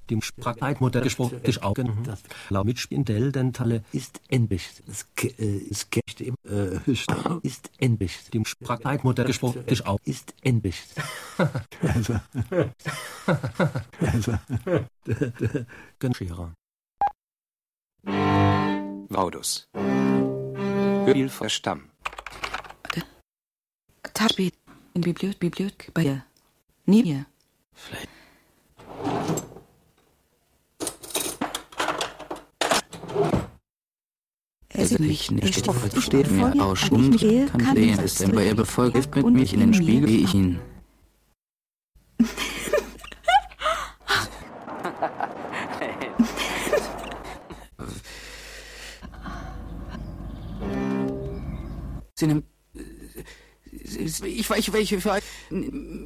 Die Sprachleitmutter gesprochen ist Augen. Mitspindel dentale ist endlich. Ist endlich. Die Sprachleitmutter gesprochen ist auch ist endlich. Genscherer. Vaudus. Hilferstamm. Taschbet in Bibliothek bei ihr. Nie hier. Vielleicht. Es nicht steht mir aus und kann sehen, ist denn bei ihr befolgt mit mich in den Spiegel, wie ich ihn. Sie nimmt. Ich weiß, welche für